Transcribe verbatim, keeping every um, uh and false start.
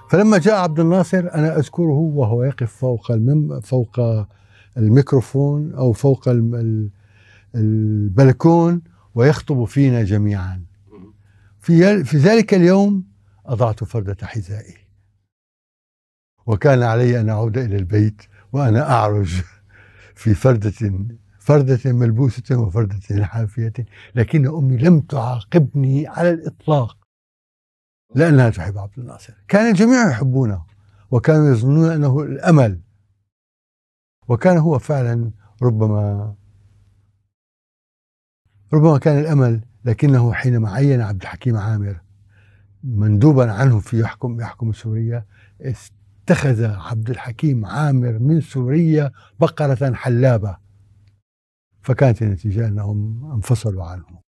فلما جاء عبد الناصر أنا أذكره وهو يقف فوق المم فوق الميكروفون أو فوق البلكون ويخطب فينا جميعا. في في ذلك اليوم أضعت فردة حذائي، وكان علي أن أعود إلى البيت وأنا أعرج في فردة فردة ملبوسة وفردة حافية، لكن أمي لم تعاقبني على الإطلاق لأنها تحب عبد الناصر. كان الجميع يحبونه وكانوا يظنون أنه الأمل، وكان هو فعلا ربما ربما كان الأمل، لكنه حينما عين عبد الحكيم عامر مندوبا عنه في يحكم يحكم سوريا، اتخذ عبد الحكيم عامر من سوريا بقرة حلابة، فكانت النتيجة أنهم انفصلوا عنه.